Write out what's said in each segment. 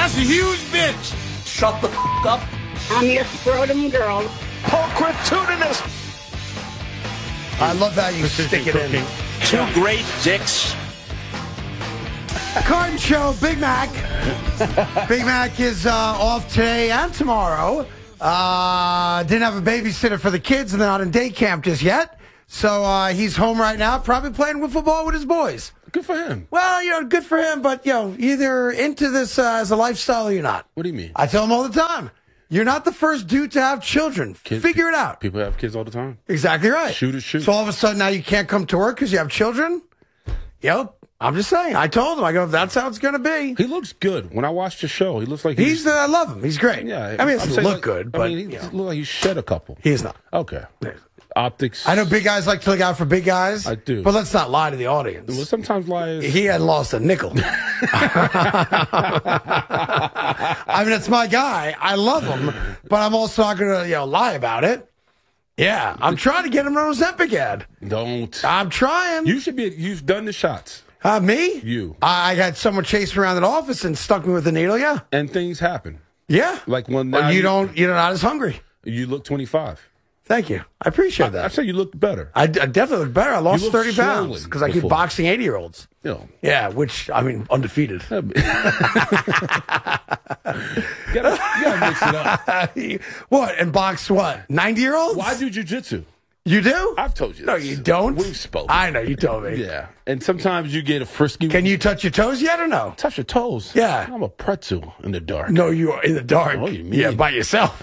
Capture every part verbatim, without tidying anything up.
That's a huge bitch. Shut the f*** up. I'm your scrotum girl. Pulchritudinous. I love how you stick it in. Two great dicks. Carton Show, Big Mac. Big Mac is uh, off today and tomorrow. Uh, didn't have a babysitter for the kids, and they're not in day camp just yet. So uh, he's home right now, probably playing wiffle ball with his boys. Good for him. Well, you know, good for him, but, you know, either into this uh, as a lifestyle or you're not. What do you mean? I tell him all the time. You're not the first dude to have children. Kids, Figure it out. People have kids all the time. Exactly right. Shoot is shoot. So all of a sudden now you can't come to work because you have children? Yep. I'm just saying. I told him. I go, that's how it's going to be. He looks good. When I watched the show, he looks like he's. he's the, I love him. He's great. Yeah. I mean, he doesn't look like, good, I but mean, he you know. looks like he shed a couple. He is not. Okay. Optics. I know big guys like to look out for big guys. I do. But let's not lie to the audience. Well, sometimes lies. He hadn't lost a nickel. I mean, it's my guy. I love him, but I'm also not going to, you know, lie about it. Yeah, I'm trying to get him on a Ozempic ad. Don't. I'm trying. You should be. You've done the shots. Uh, me? You. I, I had someone chase me around the office and stuck me with a needle. Yeah. And things happen. Yeah. Like when well, now you, you don't. You're not as hungry. You look twenty-five. Thank you. I appreciate I, that. I say you look better. I, I definitely look better. I lost look thirty pounds swollen because I keep before. boxing eighty-year-olds. You know. Yeah, which, I mean, undefeated. you, gotta, you gotta mix it up. What? And box what? ninety-year-olds? Well, I do jujitsu. You do? I've told you No, this. you don't. We've spoken. I know, you told me. Yeah. And sometimes you get a frisky. Can you touch your toes yet or no? touch your toes? Yeah. I'm a pretzel in the dark. No, you are in the dark. What do you mean? Yeah, by yourself.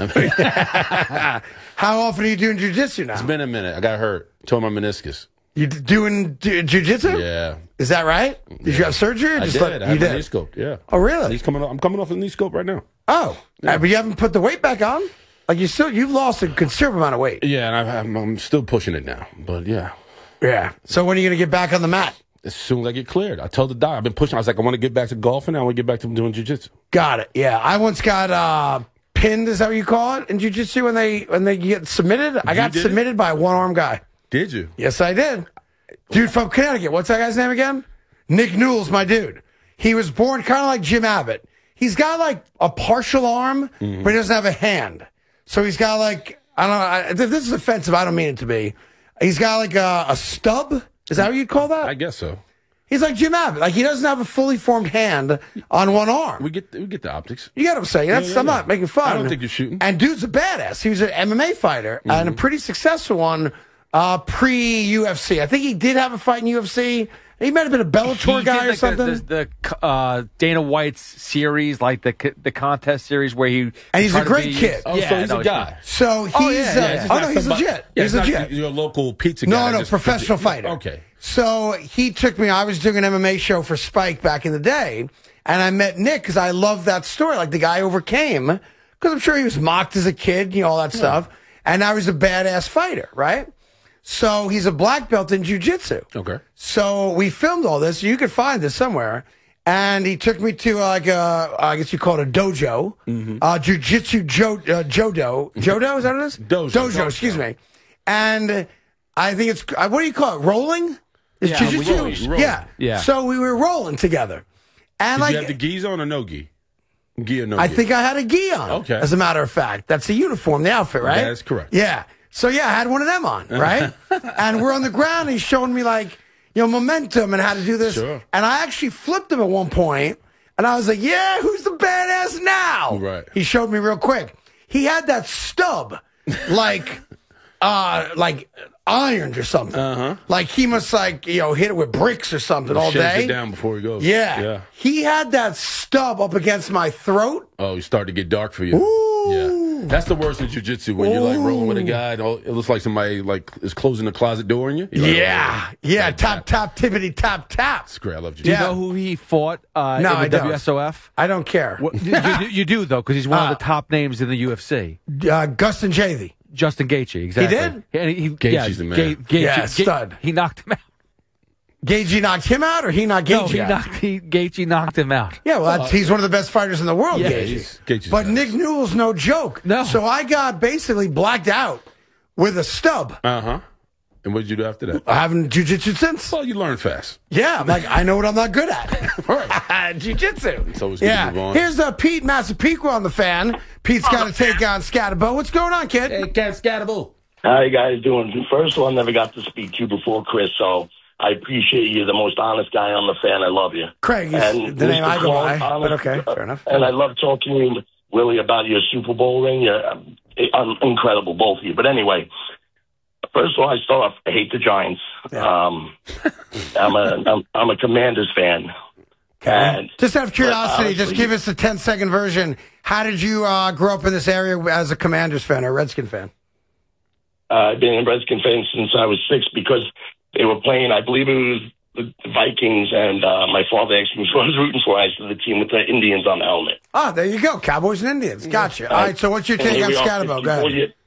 How often are you doing jiu-jitsu now? It's been a minute. I got hurt. Tore my meniscus. You d- doing ju- jiu-jitsu? Yeah. Is that right? Did Yeah. you have surgery? Or I just did. let- I you had my did. knee scoped. Yeah. Oh, really? He's coming off, I'm coming off the knee scope right now. Oh, Yeah. Uh, but you haven't put the weight back on? Like you still, you've lost a considerable amount of weight. Yeah, and I've, I'm, I'm still pushing it now. But yeah. Yeah. So when are you going to get back on the mat? As soon as I get cleared. I told the doc, I've been pushing. I was like, I want to get back to golfing. I want to get back to doing jiu-jitsu. Got it. Yeah. I once got uh, pinned, is that what you call it, in jiu-jitsu when they, when they get submitted? I got did it? submitted by a one-armed guy. Did you? Yes, I did. Dude from Connecticut. What's that guy's name again? Nick Newell's my dude. He was born kind of like Jim Abbott. He's got like a partial arm, Mm-hmm. but he doesn't have a hand. So he's got like, I don't know, I, this is offensive. I don't mean it to be. He's got like a, a stub. Is that what you'd call that? I guess so. He's like Jim Abbott. Like he doesn't have a fully formed hand on one arm. We get we get the optics. You get what I'm saying? That's, Yeah, yeah, I'm yeah. not making fun. I don't think you're shooting. And dude's a badass. He was an M M A fighter Mm-hmm. and a pretty successful one uh, pre-U F C. I think he did have a fight in U F C. He might have been a Bellator He guy did, or like, something. The, the, the uh, Dana White's series, like the co- the contest series, where he And he's tried a to great be- kid. Oh, yeah, so he's no, a guy. so he's, Oh, yeah, uh, yeah, oh not no, he's somebody- legit. Yeah, he's it's not legit. your local pizza guy. No, that no, just- professional fighter. Okay. So he took me, I was doing an M M A show for Spike back in the day, and I met Nick because I love that story. Like the guy overcame, because I'm sure he was mocked as a kid, you know, all that stuff. And now he's a badass fighter, right? So he's a black belt in jiu-jitsu. Okay. So we filmed all this. You could find this somewhere. And he took me to uh, like a, I guess you call it a dojo, Mm-hmm. uh, jiu-jitsu jo, uh, jodo. Jodo, is that what it is? Dojo. Dojo, Dojo. excuse me. And I think it's, uh, what do you call it, rolling? Is Yeah, we jiu-jitsu? roll, roll. Yeah. Yeah. So we were rolling together. And Did like, you have the gis on or no gi? Gi or no I gi? think I had a gi on. Okay. As a matter of fact. That's the uniform, the outfit, right? That is correct. Yeah. So yeah, I had one of them on, right? And we're on the ground. And he's showing me like, you know, momentum and how to do this. Sure. And I actually flipped him at one point, and I was like, "Yeah, who's the badass now?" Right. He showed me real quick. He had that stub, like, uh, like ironed or something. Uh-huh. Like he must like you know hit it with bricks or something all Shaves day. it down before he goes. Yeah. Yeah. He had that stub up against my throat. Oh, you start to get dark for you. Ooh. Yeah. That's the worst in jiu-jitsu when you're like rolling with a Ooh. guy and all, it looks like somebody like is closing the closet door on you. You're like, Yeah. oh, Yeah. tap, Tap, tap, tippity, tap, tap. It's great. I love Do you jiu-jitsu. Yeah. know who he fought uh, No, in the I don't. W S O F? I don't care. What, you, you, you do, though, because he's one Uh, of the top names in the U F C. Uh, Gustin Javy. Justin Gaethje, exactly. did? Yeah, and he, Gaethje's yeah, the man. Ga- Gaethje, Yeah, Ga- stud. He knocked him out. Gaethje knocked him out, or he knocked No, Gaethje he out? knocked he, Gaethje knocked him out. Yeah, well, that's, he's one of the best fighters in the world, Yeah, Gaethje. he's- Gaethje's But nice. Nick Newell's no joke. No. So I got basically blacked out with a stub. Uh-huh. And what did you do after that? I haven't jiu-jitsu since. Well, you learn fast. Yeah, I'm like, I know what I'm not good at. Right. Jiu-jitsu. So it's good yeah. to move on. Here's uh, Pete Massapequa on the fan. Pete's got to take on Scatabo. What's going on, kid? Hey, Cat Scatabo. How you guys doing? First of all, I never got to speak to you before, Chris, so I appreciate you. You're the most honest guy on the fan. I love you. Craig is And the name Mister I go by, Clone, but honest- okay, fair enough. And I love talking to you, Willie, about your Super Bowl ring. You're um, incredible, both of you. But anyway, first of all, I start off, I hate the Giants. Yeah. Um, I'm a I'm, I'm a Commanders fan. Okay. And, Just out of curiosity, but just honestly- give us a ten-second version. How did you uh, grow up in this area as a Commanders fan or Redskin fan? Uh, I've been a Redskin fan since I was six because they were playing, I believe it was the Vikings, and uh, my father actually was rooting for us, the team with the Indians on the helmet. Oh, there you go. Cowboys and Indians. Gotcha. All right, so what's your And take here on we are, Scatabo? Go fifty-four ahead. years-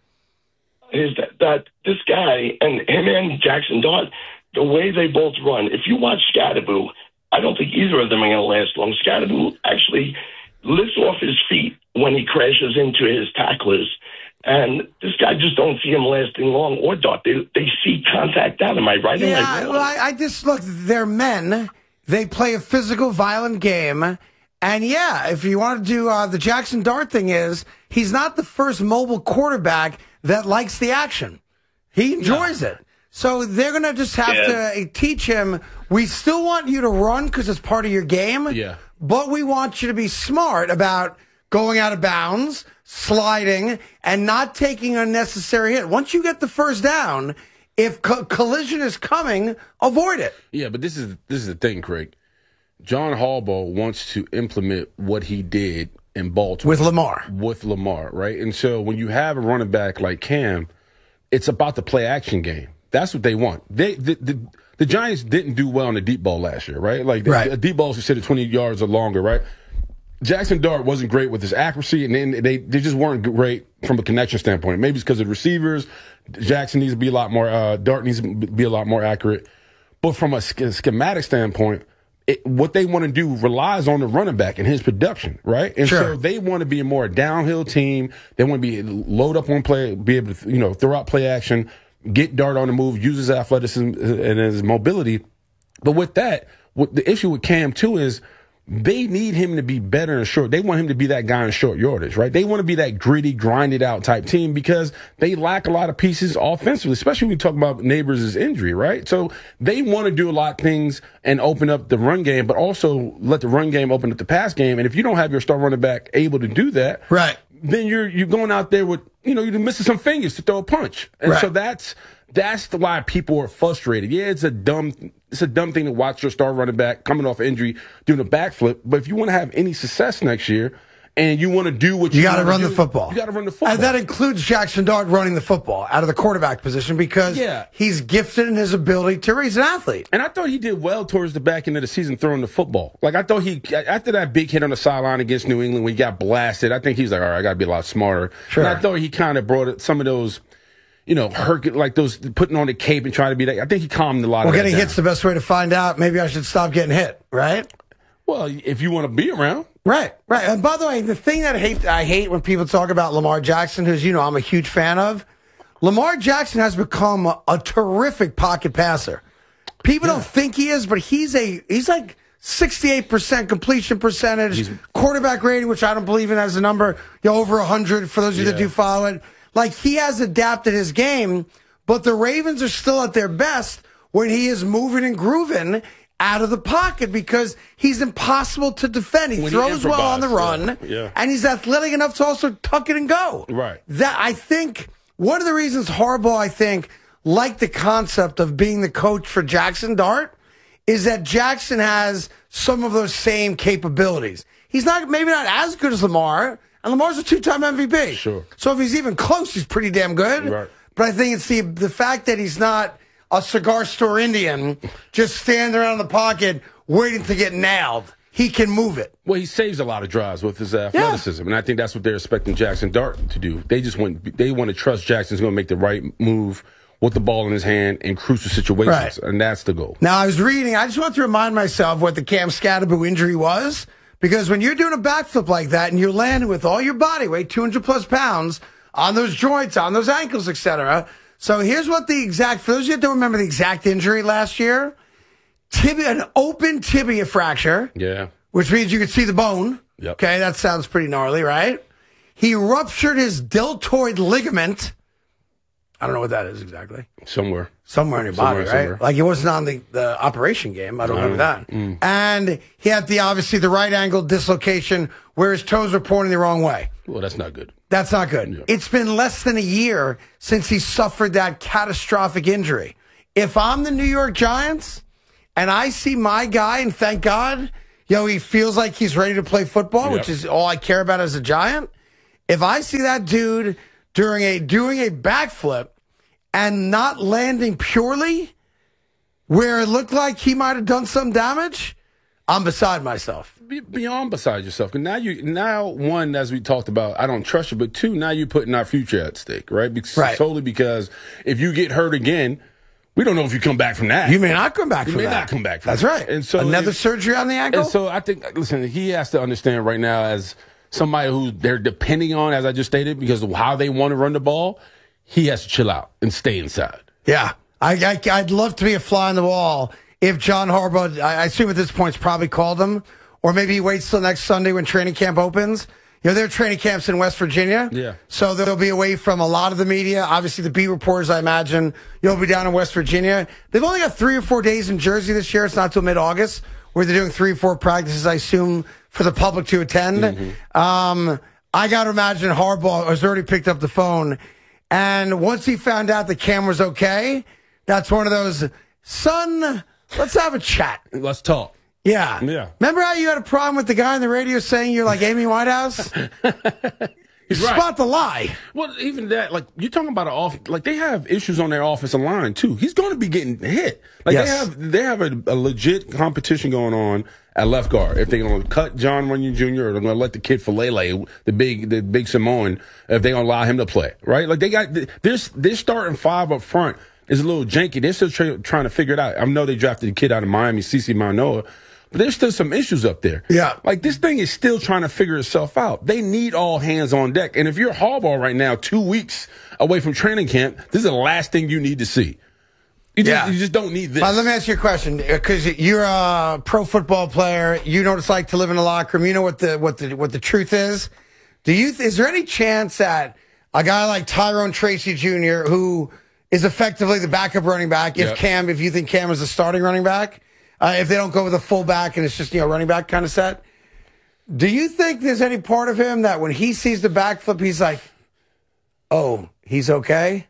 Is that, that this guy and him and Jackson Dart, the way they both run, if you watch Scatabo, I don't think either of them are going to last long. Scatabo actually lifts off his feet when he crashes into his tacklers. And this guy just don't see him lasting long or Dart. They, they see contact out. Am I right? Am I Yeah, wrong? well, I, I just look. They're men. They play a physical, violent game, and yeah, if you want to do uh, the Jackson Dart thing, is he's not the first mobile quarterback that likes the action. He enjoys it. So they're going to just have Yeah. to uh, teach him. We still want you to run because it's part of your game. Yeah. But we want you to be smart about going out of bounds, sliding, and not taking unnecessary hit. Once you get the first down, if co- collision is coming, avoid it. Yeah, but this is this is the thing, Craig. John Harbaugh wants to implement what he did in Baltimore With Lamar. with Lamar, right? And so when you have a running back like Cam, it's about the play action game. That's what they want. They the the, the Giants didn't do well in the deep ball last year, right? Like Right. the, deep balls should sit at twenty yards or longer, right? Jackson Dart wasn't great with his accuracy, and then they, they just weren't great from a connection standpoint. Maybe it's because of the receivers. Jackson needs to be a lot more, uh, Dart needs to be a lot more accurate. But from a sch- schematic standpoint, it, what they want to do relies on the running back and his production, right? And Sure. so they want to be a more downhill team. They want to be load up on play, be able to, you know, throw out play action, get Dart on the move, use his athleticism and his mobility. But with that, what the issue with Cam too is they need him to be better in short. They want him to be that guy in short yardage, right? They want to be that gritty, grinded out type team because they lack a lot of pieces offensively, especially when you talk about Neighbors' injury, right? So they want to do a lot of things and open up the run game, but also let the run game open up the pass game. And if you don't have your star running back able to do that, Right. then you're you're going out there with, you know, you're missing some fingers to throw a punch. And Right. so that's that's the why people are frustrated. Yeah, it's a dumb it's a dumb thing to watch your star running back coming off injury doing a backflip. But if you want to have any success next year and you want to do what you, You got to wanna run the do, football. You got to run the football. And that includes Jackson Dart running the football out of the quarterback position because Yeah. he's gifted in his ability to raise an athlete. And I thought he did well towards the back end of the season throwing the football. Like, I thought he, after that big hit on the sideline against New England when he got blasted, I think he was like, all right, I got to be a lot smarter. Sure. And I thought he kind of brought some of those, you know, Herc, like those putting on the cape and trying to be that. I think he calmed a lot Well, of that getting down. hit's the best way to find out. Maybe I should stop getting hit, right? Well, if you want to be around. Right, right. And by the way, the thing that I hate, I hate when people talk about Lamar Jackson, who's, you know, I'm a huge fan of. Lamar Jackson has become a, a terrific pocket passer. People don't think he is, but he's a he's like sixty-eight percent completion percentage, quarterback rating, which I don't believe in as a number, you know, over one hundred for those of you that Yeah. do follow it. Like, he has adapted his game, but the Ravens are still at their best when he is moving and grooving out of the pocket because he's impossible to defend. He When he throws well on the run, improvises, yeah. Yeah. and he's athletic enough to also tuck it and go. Right. That I think one of the reasons Harbaugh, I think, liked the concept of being the coach for Jackson Dart is that Jackson has some of those same capabilities. He's not maybe not as good as Lamar, and Lamar's a two-time M V P. Sure. So if he's even close, he's pretty damn good. Right. But I think it's the the fact that he's not a cigar store Indian just standing around in the pocket waiting to get nailed. He can move it. Well, he saves a lot of drives with his athleticism, and I think that's what they're expecting Jackson Dart to do. They just want they want to trust Jackson's going to make the right move with the ball in his hand in crucial situations, Right. and that's the goal. Now, I was reading, I just want to remind myself what the Cam Scatabo injury was, because when you're doing a backflip like that and you're landing with all your body weight, two hundred plus pounds, on those joints, on those ankles, et cetera, So here's what the exact, for those of you that don't remember the exact injury last year, tibia, an open tibia fracture, Yeah. which means you could see the bone. Yep. Okay, that sounds pretty gnarly, right? He ruptured his deltoid ligament. I don't know what that is exactly. Somewhere. Somewhere in your Somewhere, body, right? somewhere. Like it wasn't on the, the operation game. I don't remember that. Mm. And he had the, obviously, the right angle dislocation where his toes were pointing the wrong way. Well, that's not good. That's not good. Yeah. It's been less than a year since he suffered that catastrophic injury. If I'm the New York Giants and I see my guy, and thank God, yo, he feels like he's ready to play football, Yep. which is all I care about as a Giant. If I see that dude during a doing a backflip and not landing purely where it looked like he might have done some damage, I'm beside myself. Be beyond beside yourself. 'Cause now you, now one, as we talked about, I don't trust you, but two, now you're putting our future at stake, right? Because, Right. Solely because if you get hurt again, we don't know if you come back from that. You may not come back You from may that. not come back from That's that. right. And so Another if- surgery on the ankle? And so I think, listen, he has to understand right now as somebody who they're depending on, as I just stated, because of how they want to run the ball, he has to chill out and stay inside. Yeah. I, I, I'd love to be a fly on the wall if John Harbaugh, I I assume at this point, it's probably called him, or maybe he waits till next Sunday when training camp opens. You know, there are training camps in West Virginia. Yeah. So they'll be away from a lot of the media. Obviously, the beat reporters, I imagine, you'll be down in West Virginia. They've only got three or four days in Jersey this year. It's not till mid-August where they're doing three or four practices, I assume, for the public to attend. Mm-hmm. Um, I got to imagine Harbaugh has already picked up the phone. And once he found out the Cam was okay, that's one of those, son, let's have a chat. Let's talk. Yeah. Yeah. Remember how you had a problem with the guy on the radio saying you're like Amy Whitehouse? He's Spot right. the lie. Well, even that, like, you're talking about an off, like, they have issues on their offensive line, too. He's going to be getting hit. Like, Yes. they have they have a, a legit competition going on at left guard. If they're going to cut John Runyon Junior or they're going to let the kid Falele, the big the big Samoan, if they're going to allow him to play, right? Like, they got, this this starting five up front is a little janky. They're still tra- trying to figure it out. I know they drafted a kid out of Miami, CeCe Manoa, but there's still some issues up there. Yeah. Like, this thing is still trying to figure itself out. They need all hands on deck. And if you're Harbaugh right now, two weeks away from training camp, this is the last thing you need to see. You just, Yeah. you just don't need this. But let me ask you a question, because you're a pro football player. You know what it's like to live in a locker room. You know what the what the what the truth is. Do you? Is there any chance that a guy like Tyrone Tracy Junior, who is effectively the backup running back, if Yep. Cam, if you think Cam is the starting running back, uh, if they don't go with a fullback and it's just you know running back kind of set, do you think there's any part of him that when he sees the backflip, he's like, oh, he's okay?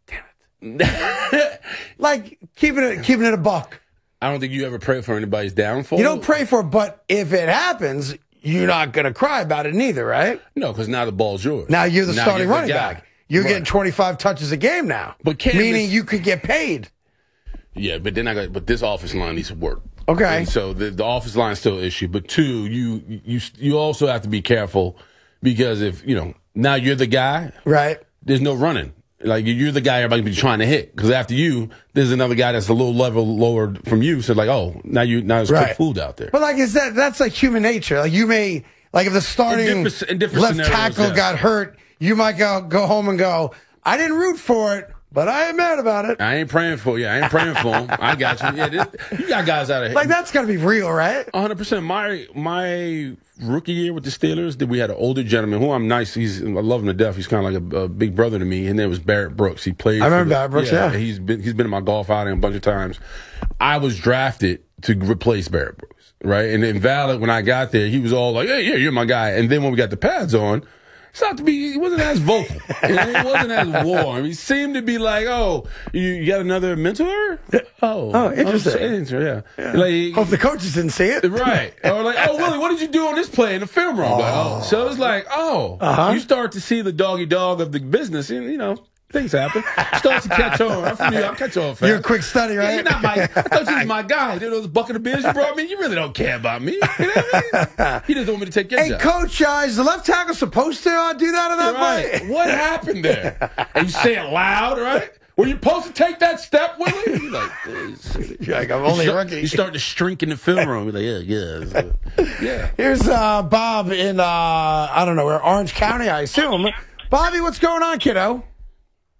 Damn it. Like keeping it keeping it a buck. I don't think you ever pray for anybody's downfall. You don't pray for it, but if it happens, you're not going to cry about it neither, right? No, because now the ball's yours. Now you're the Now starting you're the running guy. back. You're Right. getting twenty-five touches a game now. But Cam meaning is- you could get paid. Yeah, but then I got. But this offense line needs to work. Okay. And so the the offense line is still an issue. But two, you you you also have to be careful because if you know now you're the guy, Right. there's no running. Like you're the guy everybody's be trying to hit because after you, there's another guy that's a little level lower from you. So like, oh, now you now there's Right. cooked food out there. But like is that that's like human nature. Like you may like if the starting In different- in different left scenarios, tackle yes. got hurt, you might go go home and go, I didn't root for it, but I ain't mad about it. I ain't praying for you. I ain't praying for him. I got you. Yeah, this, you got guys out of here. Like that's got to be real, right? one hundred percent. My my rookie year with the Steelers, that we had an older gentleman who I'm nice. He's I love him to death. He's kind of like a, a big brother to me. His name was Barrett Brooks. He played. I for remember the- Barrett Brooks, yeah. he's been he's been in my golf outing a bunch of times. I was drafted to replace Barrett Brooks, right? And then Valid, when I got there, he was all like, "Hey, yeah, you're my guy." And then when we got the pads on, it's not to be. He wasn't as vocal. And it wasn't as warm. He seemed to be like, "Oh, you, you got another mentor? Oh, Oh, interesting. so interesting, yeah. Like, Hope the coaches didn't see it. right. Or like, oh, Willie, what did you do on this play in the film room? Like, oh. So it's like, oh, Uh-huh. you start to see the doggy dog of the business, and you know, things happen. Start to catch on. I'm from New York. I catch on fast. You're a quick study, Yeah, right? you're not my. I thought you was my guy. You know those bucket of beers you brought me. You really don't care about me. You know what I mean? He just want me to take your Hey, job. coach, uh, is the left tackle supposed to uh, do that on that Right. play? What happened there? And you say it loud, right? Were you supposed to take that step, Willie? You're like, You're like, I'm only you a start, rookie. you start to shrink in the film room. You're like, yeah, yeah, yeah. Here's uh, Bob in, uh, I don't know, where Orange County, I assume. Bobby, what's going on, kiddo?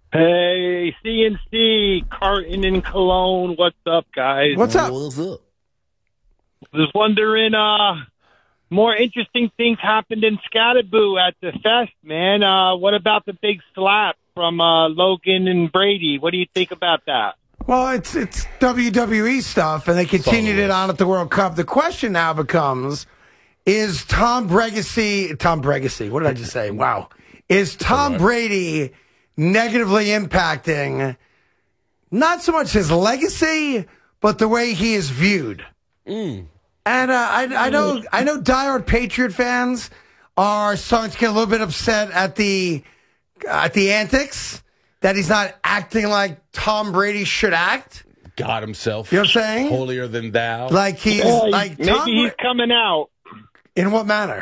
Hey, C N C, Carton and Cologne. What's up, guys? What's up? What's up? Was wondering, uh, more interesting things happened in Scatterboo at the fest, man. Uh, what about the big slap from uh, Logan and Brady? What do you think about that? Well, it's it's W W E stuff, and they continued it on at the World Cup. The question now becomes, is Tom Bregacy, Tom Bregacy, what did I just say? Wow. Is Tom Brady negatively impacting not so much his legacy, but the way he is viewed? Mm. And uh, I, I know I know diehard Patriot fans are starting to get a little bit upset at the at the antics, that he's not acting like Tom Brady should act. God himself. You know what I'm saying? Holier than thou. Like he's Well, like maybe Tom he's Bra- coming out. In what manner?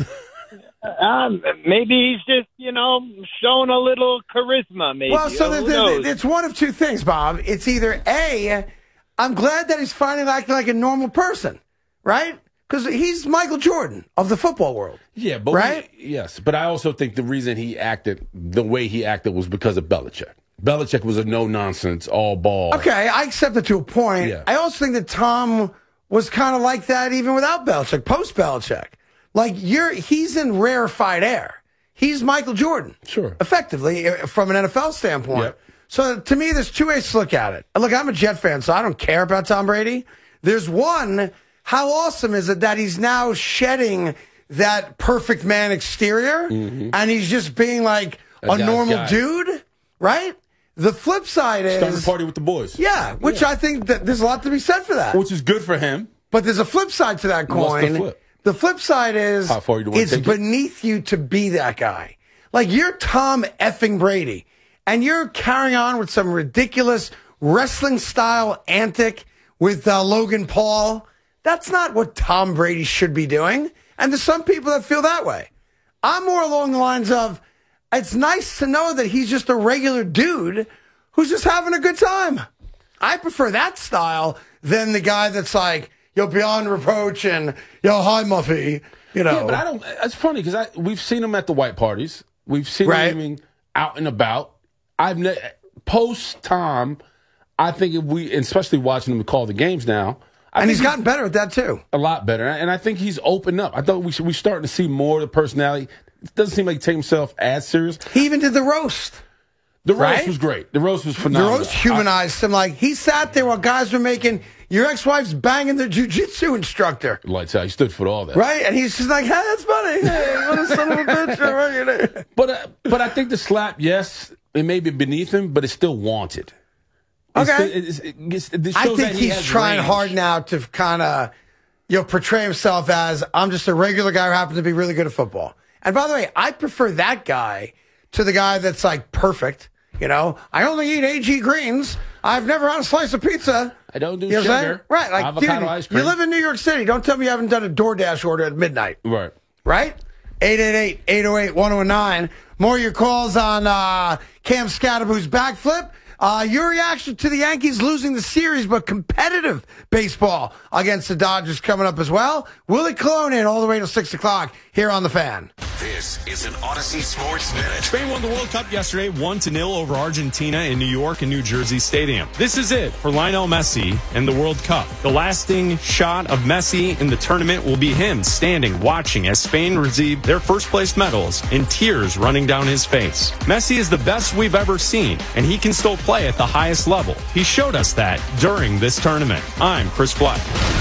Um, maybe he's just, you know, showing a little charisma, maybe. Well, so Who the, the, knows? it's one of two things, Bob. It's either A, I'm glad that he's finally acting like a normal person, right? Because he's Michael Jordan of the football world. Yeah, but right? we, yes, but I also think the reason he acted the way he acted was because of Belichick. Belichick was a no-nonsense, all-ball. Okay, I accept it to a point. Yeah. I also think that Tom was kind of like that even without Belichick, post-Belichick. Like, you're, he's in rarefied air. He's Michael Jordan. Sure. Effectively, from an N F L standpoint. Yep. So, to me, there's two ways to look at it. Look, I'm a Jet fan, so I don't care about Tom Brady. There's one, how awesome is it that he's now shedding that perfect man exterior, mm-hmm. and he's just being like a, a normal guy. dude, right? The flip side is... Starting a party with the boys. Yeah, which yeah. I think that there's a lot to be said for that. Which is good for him. But there's a flip side to that coin. What's the flip? The flip side is How far you want it's to take beneath it? you to be that guy. Like, you're Tom effing Brady, and you're carrying on with some ridiculous wrestling-style antic with uh, Logan Paul. That's not what Tom Brady should be doing. And there's some people that feel that way. I'm more along the lines of, it's nice to know that he's just a regular dude who's just having a good time. I prefer that style than the guy that's like, yo, beyond reproach and, yo, hi, Muffy. You know. Yeah, but I don't, it's funny because we've seen him at the white parties. We've seen right. him out and about. I've ne- Post Tom, I think if we, especially watching him call the games now, I and he's gotten better at that, too. A lot better. And I think he's opened up. I thought we should, we're starting to see more of the personality. It doesn't seem like he takes himself as serious. He even did the roast. The roast right? was great. The roast was phenomenal. The roast humanized I, him. Like, he sat there while guys were making, your ex-wife's banging the jiu-jitsu instructor. Lights out. He stood for all that. Right? And he's just like, hey, that's funny. Hey, what a son of a bitch. Right? But, uh, but I think the slap, yes, it may be beneath him, but it's still wanted. It's okay. Still, it's, it's, it, it I think that he he's trying range. hard now to kind of, you know, portray himself as, I'm just a regular guy who happens to be really good at football. And by the way, I prefer that guy to the guy that's like perfect. You know, I only eat A G greens. I've never had a slice of pizza. I don't do you know sugar. Right. Like, avocado dude, ice cream. You live in New York City. Don't tell me you haven't done a DoorDash order at midnight. Right. Right? eight eight eight, eight oh eight, one oh nine. More of your calls on uh, Cam Scatterboo's backflip. Uh, your reaction to the Yankees losing the series, but competitive baseball against the Dodgers coming up as well. Willie Colon in all the way till six o'clock here on The Fan. This is an Odyssey Sports Minute. Spain won the World Cup yesterday, one to nil over Argentina in New York and New Jersey Stadium. This is it for Lionel Messi and the World Cup. The lasting shot of Messi in the tournament will be him standing, watching as Spain receive their first place medals and tears running down his face. Messi is the best we've ever seen, and he can still play at the highest level. He showed us that during this tournament. I'm Chris Black.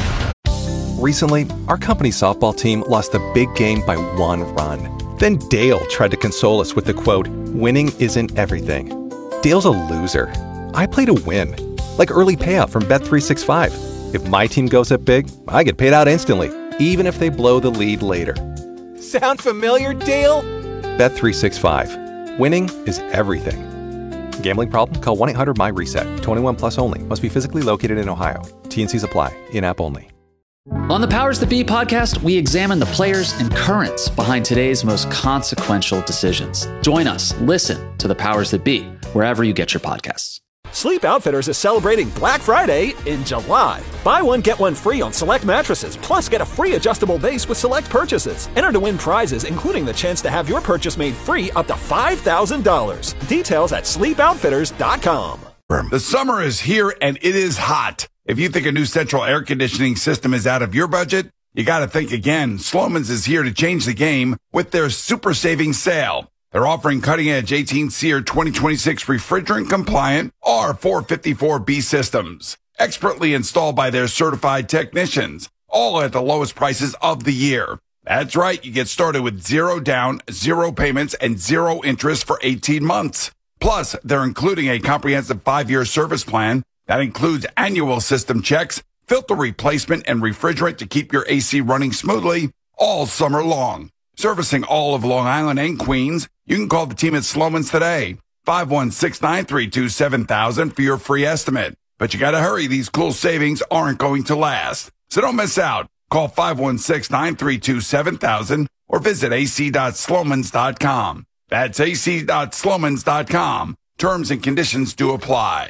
Recently, our company's softball team lost a big game by one run. Then Dale tried to console us with the quote, winning isn't everything. Dale's a loser. I play to win. Like early payout from Bet three sixty-five. If my team goes up big, I get paid out instantly, even if they blow the lead later. Sound familiar, Dale? Bet three sixty-five. Winning is everything. Gambling problem? Call one eight hundred my reset. twenty-one plus only. Must be physically located in Ohio. T N Cs apply. In-app only. On the Powers That Be podcast, we examine the players and currents behind today's most consequential decisions. Join us. Listen to the Powers That Be wherever you get your podcasts. Sleep Outfitters is celebrating Black Friday in July. Buy one, get one free on select mattresses, plus get a free adjustable base with select purchases. Enter to win prizes, including the chance to have your purchase made free up to five thousand dollars. Details at sleep outfitters dot com. The summer is here and it is hot. If you think a new central air conditioning system is out of your budget, you got to think again. Sloman's is here to change the game with their super savings sale. They're offering cutting-edge eighteen SEER twenty twenty-six refrigerant-compliant R four fifty-four B systems, expertly installed by their certified technicians, all at the lowest prices of the year. That's right. You get started with zero down, zero payments, and zero interest for eighteen months. Plus, they're including a comprehensive five-year service plan that includes annual system checks, filter replacement, and refrigerant to keep your A C running smoothly all summer long. Servicing all of Long Island and Queens, you can call the team at Sloman's today, five one six, nine three two, seven thousand for your free estimate. But you got to hurry. These cool savings aren't going to last. So don't miss out. Call five one six, nine three two, seven thousand or visit a c dot slomans dot com. That's a c dot slomans dot com. Terms and conditions do apply.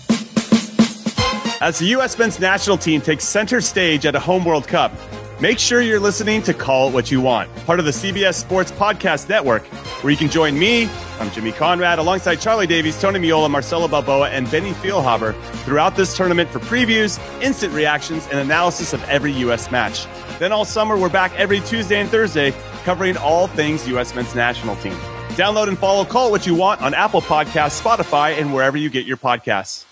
As the U S men's national team takes center stage at a home World Cup, make sure you're listening to Call It What You Want, part of the C B S Sports Podcast Network, where you can join me, I'm Jimmy Conrad, alongside Charlie Davies, Tony Miola, Marcelo Balboa, and Benny Feilhaber throughout this tournament for previews, instant reactions, and analysis of every U S match. Then all summer, we're back every Tuesday and Thursday, covering all things U S men's national team. Download and follow Call It What You Want on Apple Podcasts, Spotify, and wherever you get your podcasts.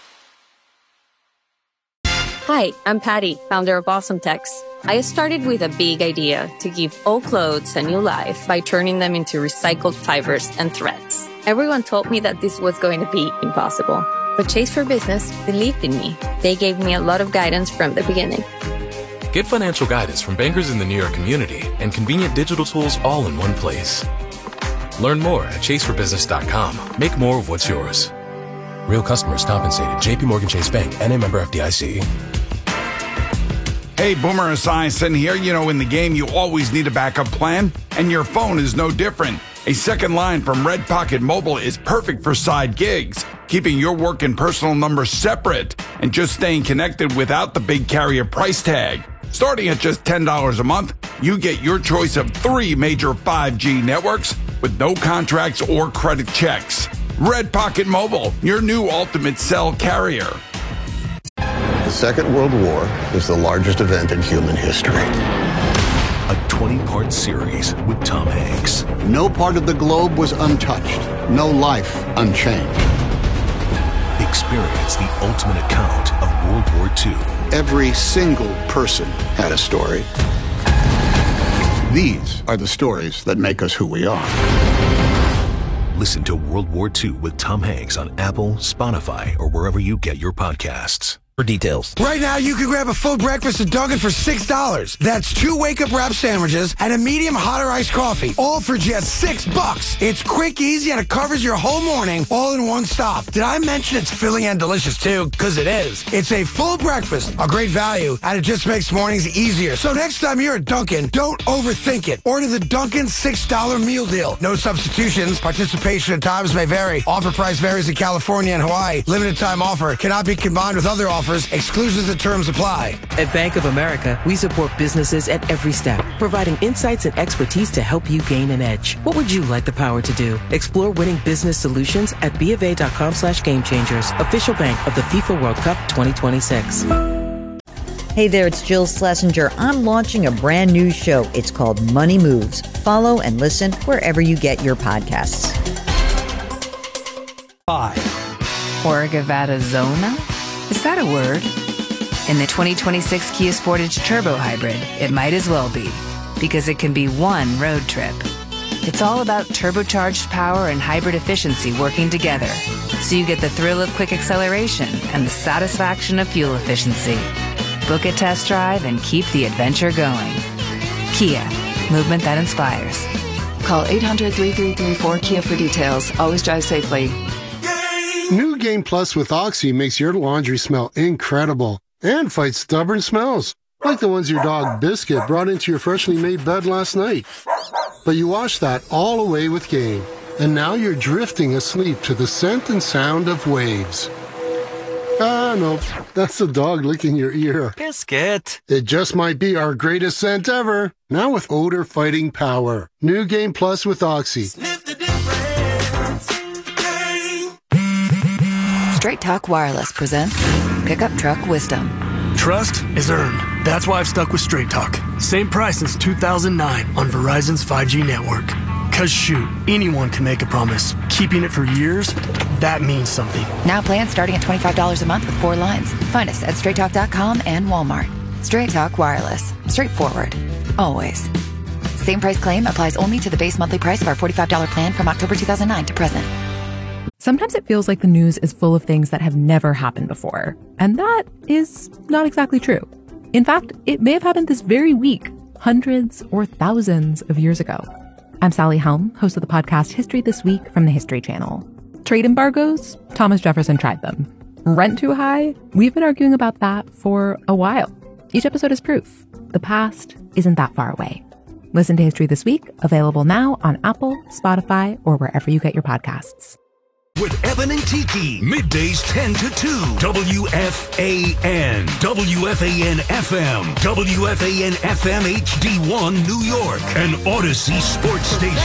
Hi, I'm Patty, founder of Awesome Tex. I started with a big idea to give old clothes a new life by turning them into recycled fibers and threads. Everyone told me that this was going to be impossible, but Chase for Business believed in me. They gave me a lot of guidance from the beginning. Get financial guidance from bankers in the New York community and convenient digital tools all in one place. Learn more at chase for business dot com. Make more of what's yours. Real customers compensated. J P Morgan Chase Bank, N A member F D I C. Hey, Boomer Esiason here. You know, in the game, you always need a backup plan, and your phone is no different. A second line from Red Pocket Mobile is perfect for side gigs, keeping your work and personal numbers separate, and just staying connected without the big carrier price tag. Starting at just ten dollars a month, you get your choice of three major five G networks with no contracts or credit checks. Red Pocket Mobile, your new ultimate cell carrier. The Second World War is the largest event in human history. A twenty-part series with Tom Hanks. No part of the globe was untouched. No life unchanged. Experience the ultimate account of World War Two. Every single person had a story. These are the stories that make us who we are. Listen to World War Two with Tom Hanks on Apple, Spotify, or wherever you get your podcasts. For details. Right now, you can grab a full breakfast at Dunkin' for six dollars. That's two wake-up wrap sandwiches and a medium hot or iced coffee, all for just six bucks. It's quick, easy, and it covers your whole morning, all in one stop. Did I mention it's filling and delicious, too? Because it is. It's a full breakfast, a great value, and it just makes mornings easier. So next time you're at Dunkin', don't overthink it. Order the Dunkin' six dollar meal deal. No substitutions. Participation at times may vary. Offer price varies in California and Hawaii. Limited time offer. Cannot be combined with other offers. Exclusions and terms apply. At Bank of America, we support businesses at every step, providing insights and expertise to help you gain an edge. What would you like the power to do? Explore winning business solutions at bofa.com slash game changers. Official bank of the FIFA World Cup twenty twenty-six. Hey there, it's Jill Schlesinger. I'm launching a brand new show. It's called Money Moves. Follow and listen wherever you get your podcasts. Five. Orgavada Zona? Is that a word? In the twenty twenty-six Kia Sportage Turbo Hybrid, it might as well be, because it can be one road trip. It's all about turbocharged power and hybrid efficiency working together, so you get the thrill of quick acceleration and the satisfaction of fuel efficiency. Book a test drive and keep the adventure going. Kia, movement that inspires. Call eight hundred, three three three, four K I A for details. Always drive safely. New Game Plus with Oxy makes your laundry smell incredible and fights stubborn smells, like the ones your dog Biscuit brought into your freshly made bed last night. But you wash that all away with Game, and now you're drifting asleep to the scent and sound of waves. Ah, no, that's the dog licking your ear. Biscuit. It just might be our greatest scent ever. Now with odor fighting power. New Game Plus with Oxy. Straight Talk Wireless presents Pickup Truck Wisdom. Trust is earned. That's why I've stuck with Straight Talk. Same price since two thousand nine on Verizon's five G network. Cause shoot, anyone can make a promise. Keeping it for years, that means something. Now plans starting at twenty-five dollars a month with four lines. Find us at straight talk dot com and Walmart. Straight Talk Wireless. Straightforward. Always. Same price claim applies only to the base monthly price of our forty-five dollars plan from October two thousand nine to present. Sometimes it feels like the news is full of things that have never happened before. And that is not exactly true. In fact, it may have happened this very week, hundreds or thousands of years ago. I'm Sally Helm, host of the podcast History This Week from the History Channel. Trade embargoes? Thomas Jefferson tried them. Rent too high? We've been arguing about that for a while. Each episode is proof. The past isn't that far away. Listen to History This Week, available now on Apple, Spotify, or wherever you get your podcasts. With Evan and Tiki, middays ten to two, W F A N, W F A N F M, W F A N F M H D one New York, and Odyssey Sports Station.